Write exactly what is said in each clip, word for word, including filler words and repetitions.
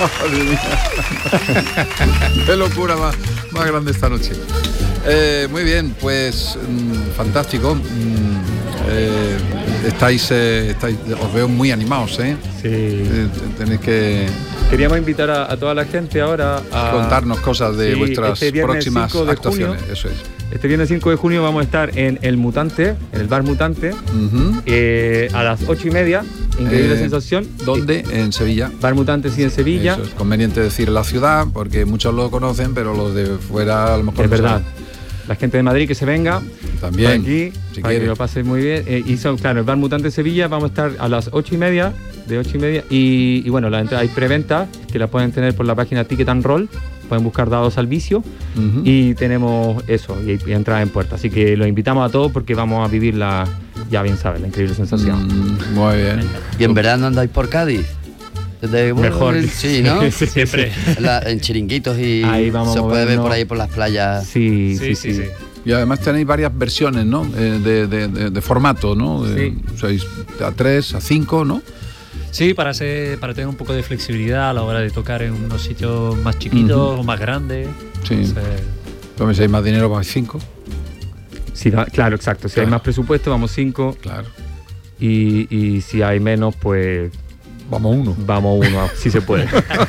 Madre mía. Qué locura más, más grande esta noche. Eh, muy bien, pues mmm, fantástico. Mm, eh, estáis, eh, estáis, os veo muy animados, ¿eh? Sí. Eh, tenéis que... Queríamos invitar a, a toda la gente ahora a contarnos cosas de sí, vuestras este próximas de actuaciones. Junio, eso es. Este viernes cinco de junio vamos a estar en El Mutante, en el Bar Mutante, Uh-huh. eh, a las ocho y media. Increíble eh, sensación. ¿Dónde? En Sevilla. Bar Mutante, sí, en Sevilla. Eso es conveniente decir la ciudad, porque muchos lo conocen, pero los de fuera a lo mejor Es no verdad. saben. La gente de Madrid que se venga También, por aquí, si para quiere. que lo pase muy bien. Eh, y son, claro, el Bar Mutante Sevilla vamos a estar a las ocho y media, de ocho y media. Y, y bueno, la entrada, hay preventa que la pueden tener por la página Ticket and Roll. Pueden buscar Dados al Vicio. Uh-huh. Y tenemos eso, y, y entrada en puerta. Así que los invitamos a todos porque vamos a vivir la, ya bien sabes, la increíble sensación. Mm, muy bien. ¿Y en verano andáis por Cádiz? Desde, bueno, Mejor. Sí, ¿no? Sí, Siempre. La- en chiringuitos y Ahí vamos se a puede ver movernos. por ahí por las playas. Sí, sí, Sí, sí. sí, sí. Y además tenéis varias versiones, ¿no? Eh, de, de, de, de formato, ¿no? De, Sí. Sois a tres, a cinco, ¿no? Sí, para ser, para tener un poco de flexibilidad a la hora de tocar en unos sitios más chiquitos Ujú. o más grandes. Sí. Entonces, Como si hay más dinero, vais cinco. Sí, da- claro, exacto. Si Claro. hay más presupuesto, vamos cinco. Claro. Y, y si hay menos, pues Vamos uno. vamos uno, si se puede.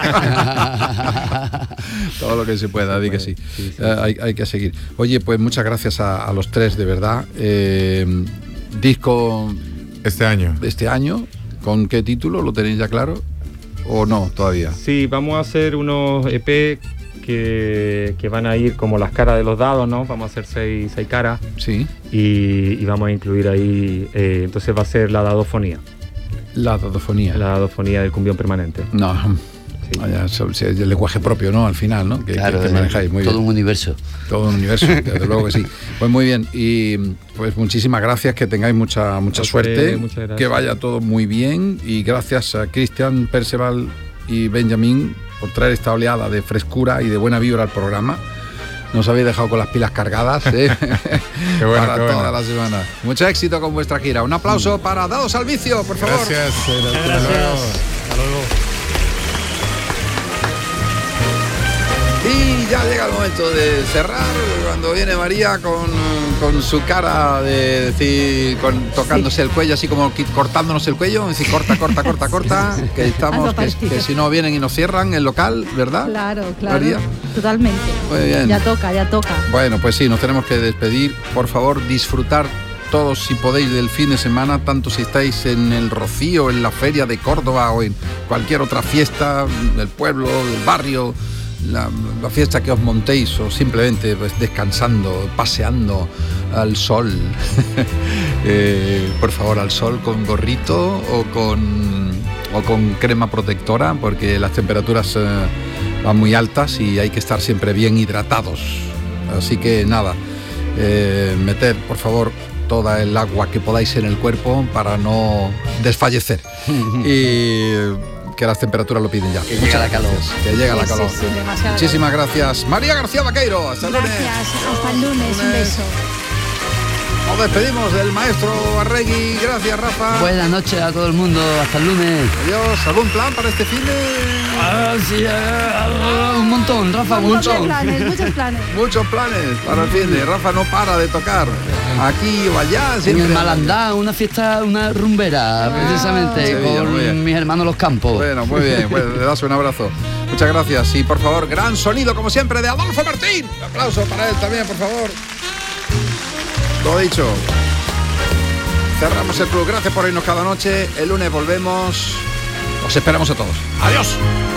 Todo lo que se pueda, di que sí. Sí, sí, Eh, hay, hay que seguir. Oye, pues muchas gracias a, a los tres, de verdad. Eh, disco Este año. de este año, ¿con qué título? ¿Lo tenéis ya claro? ¿O no, todavía? Sí, vamos a hacer unos E P que, que van a ir como las caras de los dados, ¿no? Vamos a hacer seis, seis caras Sí. y, y vamos a incluir ahí, eh, entonces va a ser la dadofonía, La dadofonía. la dadofonía del cumbión permanente. No, Sí. vaya, so- si es el lenguaje propio, ¿no? Al final, ¿no? Que, Claro, que- que eh, manejáis muy todo bien. un universo. Todo un universo, desde luego que sí. Pues muy bien, y pues muchísimas gracias, que tengáis mucha mucha A usted, suerte, muchas gracias. que vaya todo muy bien, y gracias a Cristian, Perceval y Benjamín por traer esta oleada de frescura y de buena vibra al programa. Nos habéis dejado con las pilas cargadas, ¿eh? Qué bueno, para qué toda bueno. la semana. Mucho éxito con vuestra gira. Un aplauso para Dados al Vicio, por favor. Gracias. muchas Hasta gracias. luego. Hasta luego. Y ya llega el momento de cerrar, cuando viene María con, con su cara de decir, con, tocándose el cuello, así como qui- cortándonos el cuello, decir corta, corta, corta, corta, que estamos, Hazlo que, parecido. que si no vienen y nos cierran el local, ¿verdad? Claro, claro. María. Totalmente. Muy bien. Ya toca, ya toca. Bueno, pues sí, nos tenemos que despedir. Por favor, disfrutar todos, si podéis, del fin de semana, tanto si estáis en el Rocío, en la Feria de Córdoba o en cualquier otra fiesta del pueblo, del barrio, la, la fiesta que os montéis, o simplemente pues, descansando, paseando al sol. Eh, por favor, al sol con gorrito o con, o con crema protectora, porque las temperaturas eh, van muy altas y hay que estar siempre bien hidratados. Así que nada, eh, meter por favor toda el agua que podáis en el cuerpo para no desfallecer. Y que las temperaturas lo piden ya. Que llega la calor. Gracias, que llega la Sí, calor. sí, sí, demasiado Muchísimas gracias. María García Vaqueiro, hasta el lunes. Gracias. Hasta el lunes. Un beso. Nos despedimos del maestro Arregui. Gracias, Rafa. Buenas noches a todo el mundo. Hasta el lunes. Adiós. ¿Algún plan para este fin de...? Ah, sí, ah, ah, un montón, Rafa, un Muchos montón. planes, muchos planes. Muchos planes para el fin de. Rafa no para de tocar. Aquí o allá. En Siempre. el Malandá, una fiesta, una rumbera, precisamente, Sevilla, muy bien. con mis hermanos Los Campos. Bueno, muy bien, pues le das un abrazo. Muchas gracias. Y por favor, gran sonido, como siempre, de Adolfo Martín. Un aplauso para él también, por favor. Todo dicho. Cerramos el club. Gracias por irnos cada noche. El lunes volvemos. Os esperamos a todos. Adiós.